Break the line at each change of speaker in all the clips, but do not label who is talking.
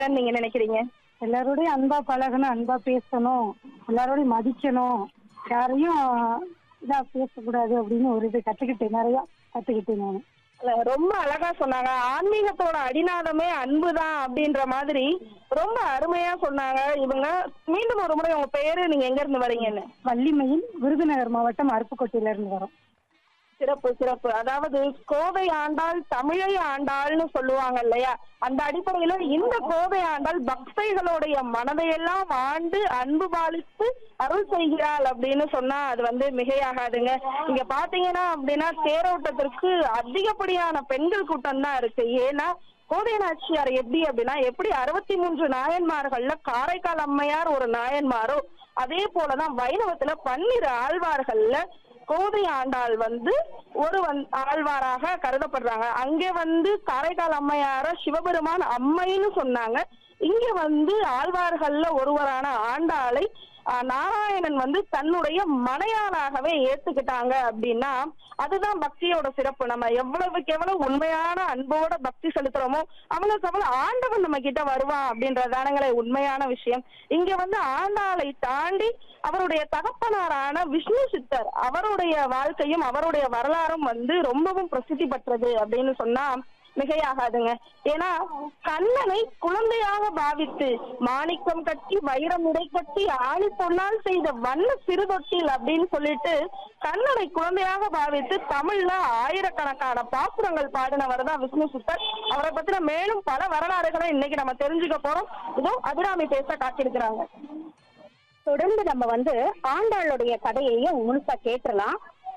நீங்க நினைக்கிறீங்க?
எல்லாரோடையும் அன்பா பழகணும், அன்பா பேசணும், எல்லாரோடையும் மதிக்கணும், யாரையும் இதா பேசக்கூடாது அப்படின்னு ஒரு இது கத்துக்கிட்டேன், நிறைய கத்துக்கிட்டேன் நான்.
இல்ல, ரொம்ப அழகா சொன்னாங்க. ஆன்மீகத்தோட அடிநாதமே அன்புதான் அப்படின்ற மாதிரி ரொம்ப அருமையா சொன்னாங்க இவங்க. மீண்டும் ஒரு முறை உங்க பேரு, நீங்க எங்க இருந்து வரீங்கன்னு?
வள்ளிமயில், விருதுநகர் மாவட்டம், அருப்புக்கோட்டையில இருந்து வரோம்.
சிறப்பு சிறப்பு. அதாவது கோதை ஆண்டாள் தமிழை ஆண்டாள்னு சொல்லுவாங்க இல்லையா? அந்த அடிப்படையில இந்த கோதை ஆண்டாள் பக்தைகளுடைய மனதையெல்லாம் ஆண்டு அன்பு பாலித்து அருள் செய்கிறாள் அப்படின்னு சொன்னா அது மிகையாகாதுங்க. இங்க பாத்தீங்கன்னா அப்படின்னா தேரோட்டத்திற்கு அதிகப்படியான பெண்கள் கூட்டம் தான் இருக்கு. ஏன்னா கோதை நாச்சியார் எப்படி 63 நாயன்மார்கள்ல காரைக்கால் அம்மையார் ஒரு நாயன்மாரோ, அதே போலதான் வைணவத்துல 12 ஆழ்வார்கள்ல கோதை ஆண்டாள் ஒரு ஆழ்வாராக கருதப்படுறாங்க. அங்கே காரைக்கால் அம்மையார சிவபெருமான் அம்மைன்னு சொன்னாங்க. இங்க ஆழ்வார்கள்ல ஒருவரான ஆண்டாளை நாராயணன் தன்னுடைய மனையாளாகவே ஏத்துக்கிட்டாங்க அப்படின்னா அதுதான் பக்தியோட சிறப்பு. நம்ம எவ்வளவுக்கு எவ்வளவு உண்மையான அன்போட பக்தி செலுத்துறோமோ அவளுக்கு அவ்வளவு ஆண்டவன் நம்ம கிட்ட வருவான் அப்படின்றதானங்களே உண்மையான விஷயம். இங்க ஆண்டாளை தாண்டி அவருடைய தகப்பனாரான விஷ்ணு சித்தர் அவருடைய வாழ்க்கையும் அவருடைய வரலாறும் ரொம்பவும் பிரசித்தி பெற்றது அப்படின்னு சொன்னா மிகையாகாதுங்க. ஏன்னா கண்ணனை குழந்தையாக பாவித்து மாணிக்கம் கட்டி வைரம் உடை கட்டி ஆணி பொன்னால் செய்த வண்ண சிறுதொட்டில் அப்படின்னு சொல்லிட்டு கண்ணனை குழந்தையாக பாவித்து தமிழ்ல ஆயிரக்கணக்கான பாசுரங்கள் பாடினவர் தான் விஷ்ணு சித்தர். அவரை பத்தின மேலும் பல வரலாறுகளை இன்னைக்கு நம்ம தெரிஞ்சுக்க போறோம். இதோ அபிராமி பேச காத்திருக்கிறாங்க.
தொடர்ந்து நம்ம ஆண்டாளுடைய கதையையும் முழுசா கேட்டலாம்.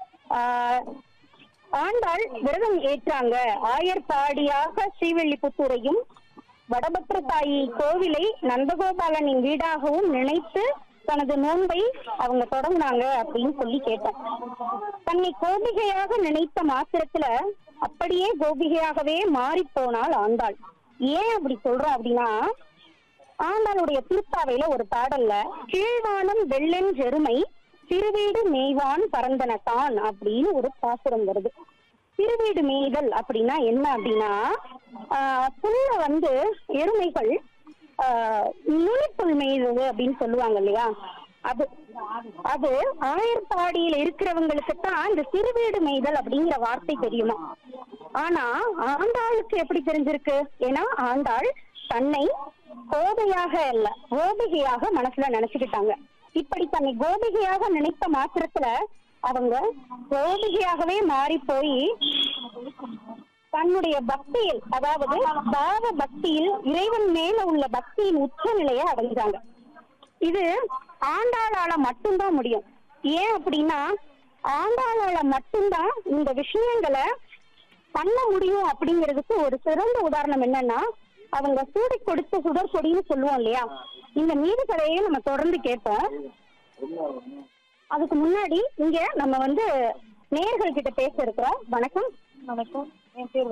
ஆண்டாள் விரதம் ஏற்றாங்க. ஆயர்பாடியாக ஸ்ரீவில்லிபுத்தூரையும் வடபத்திர தாயி கோவிலை நந்தகோபாலனின் வீடாகவும் நினைத்து தனது நோன்பை அவங்க தொடங்கினாங்க அப்படின்னு சொல்லி கேட்டேன். தன்னை கோபிகையாக நினைத்த மாத்திரத்துல அப்படியே கோபிகையாகவே மாறி போனாள் ஆண்டாள். ஏன் அப்படி சொல்றோம் அப்படின்னா, ஆண்டாளுடைய திருப்பாவையில ஒரு பாடல்ல கீழ்வானம் வெள்ளென் ஜெருமை திருவீடு மேய்வான் பரந்தனத்தான் அப்படின்னு ஒரு பாசுரம் வருது. திருவீடு மேய்தல் அப்படின்னா என்ன அப்படின்னா, புல்ல எருமைகள் நுனிப்புல் மேய்தது அப்படின்னு சொல்லுவாங்க இல்லையா? அது ஆயர்பாடியில இருக்கிறவங்களுக்கு தான் இந்த திருவீடு மேய்தல் அப்படிங்கிற வார்த்தை தெரியுமா. ஆனா ஆண்டாளுக்கு எப்படி தெரிஞ்சிருக்கு? ஏன்னா ஆண்டாள் தன்னை கோதையாக இல்ல கோபிகையாக மனசுல நினைச்சுக்கிட்டாங்க. இப்படி தன்னை கோபிகையாக நினைத்த மாத்திரத்துல அவங்க கோபிகையாகவே மாறி போய் தன்னுடைய பக்தியில், அதாவது பாவ பக்தியில் இறைவன் மேல உள்ள பக்தியின் உச்ச நிலையை அடைஞ்சாங்க. இது ஆண்டாளால மட்டும்தான் முடியும். ஏன் அப்படின்னா ஆண்டாளால மட்டும்தான் இந்த விஷயங்களை பண்ண முடியும் அப்படிங்கிறதுக்கு ஒரு சிறந்த உதாரணம் என்னன்னா, அவங்க சூடி கொடுத்த சுடர் கொடின்னு சொல்லுவோம் இல்லையா? இந்த மீது கதையையும் நம்ம தொடர்ந்து கேட்போம். அதுக்கு முன்னாடி இங்க நம்ம நேயர்கள் கிட்ட பேச இருக்கிறோம். வணக்கம்.
வணக்கம், என் பேர்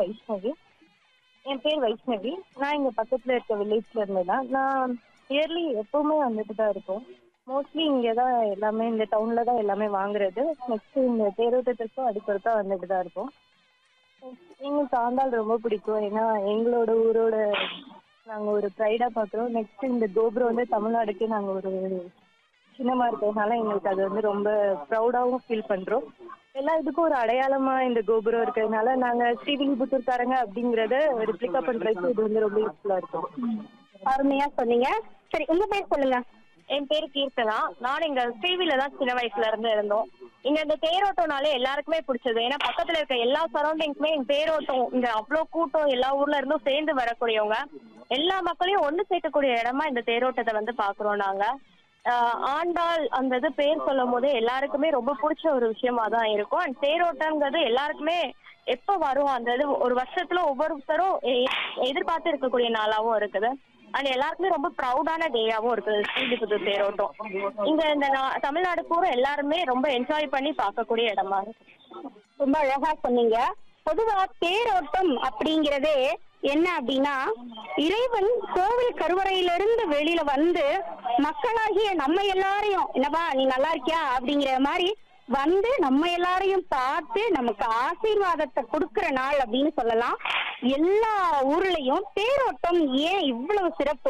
வைஷ்ணவி. நான் இங்க பக்கத்துல இருக்க வில்லேஜ்ல இருந்துதான். நான் இயர்லி எப்பவுமே வந்துட்டு தான் இருக்கோம். மோஸ்ட்லி இங்கதான் எல்லாமே, இந்த டவுன்ல தான் எல்லாமே வாங்குறது. நெக்ஸ்ட் இந்த தேரோட்டத்திற்கும் அடிக்கொருக்கா வந்துட்டு தான் இருக்கும். எங்களுக்கு ஆண்டாள் ரொம்ப பிடிக்கும். ஏன்னா எங்களோட ஊரோட நாங்க ஒரு ப்ரைடா பாக்குறோம். நெக்ஸ்ட் இந்த கோபுரம் தமிழ்நாடுக்கே நாங்க ஒரு சின்னமா இருக்கிறதுனால எங்களுக்கு அது ரொம்ப ப்ரௌடாவும் ஃபீல் பண்றோம். எல்லா இதுக்கும் ஒரு அடையாளமா இந்த கோபுரம் இருக்கிறதுனால நாங்க ஸ்ரீவில்லிபுத்தூர்காரங்க அப்படிங்கறத ரிப்ளிகா பண்றதுக்கு இது ரொம்ப யூஸ்ஃபுல்லா இருக்கும்.
அருமையா சொன்னீங்க. சரி, உங்க பேர் சொல்லுங்க.
என் பேரு கீர்த்தனா. நான் இங்க ஸ்ரீவில தான் சின்ன வயசுல இருந்து இருந்தோம். இங்க இந்த தேரோட்டம்னாலே எல்லாருக்குமே பிடிச்சது. ஏன்னா பக்கத்துல இருக்க எல்லா சரௌண்டிங்ஸுமே தேரோட்டம், இங்க அவ்வளவு கூட்டம், எல்லா ஊர்ல இருந்தும் சேர்ந்து வரக்கூடியவங்க, எல்லா மக்களையும் ஒண்ணு சேர்க்கக்கூடிய இடமா இந்த தேரோட்டத்தை பாக்குறோம் நாங்க. ஆண்டாள் அந்த இது பேர் சொல்லும் போது எல்லாருக்குமே ரொம்ப பிடிச்ச ஒரு விஷயமா தான் இருக்கும். அண்ட் தேரோட்டம்ங்கிறது எல்லாருக்குமே எப்ப வரும் அந்த இது ஒரு வருஷத்துல ஒவ்வொருத்தரும் எதிர்பார்த்து இருக்கக்கூடிய நாளாவும் இருக்குது. அண்ட் எல்லாருக்குமே ரொம்ப ப்ரௌடான டேயாவும் இருக்குது ஸ்ரீவில்லிபுத்தூர் தேரோட்டம். இங்க இந்த தமிழ்நாடு பூரா எல்லாருமே ரொம்ப என்ஜாய் பண்ணி பார்க்கக்கூடிய இடமா இருக்கு.
ரொம்ப அழகா சொன்னீங்க. பொதுவா தேரோட்டம் அப்படிங்கிறதே என்ன அப்படின்னா, இறைவன் கோவில் கருவறையிலிருந்து வெளியில மக்களாகிய நம்ம எல்லாரையும், என்னப்பா நீ நல்லா இருக்கியா அப்படிங்கிற மாதிரி நம்ம எல்லாரையும் பார்த்து நமக்கு ஆசீர்வாதத்தை கொடுக்கிற நாள் அப்படின்னு சொல்லலாம். எல்லா ஊர்லயும் தேரோட்டம் ஏன் இவ்வளவு சிறப்பு?